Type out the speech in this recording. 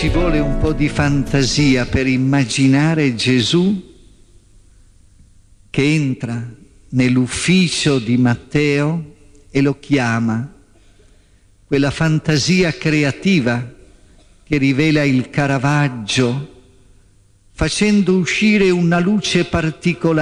ci vuole un po' di fantasia per immaginare Gesù che entra nell'ufficio di Matteo e lo chiama. Quella fantasia creativa che rivela il Caravaggio, facendo uscire una luce particolare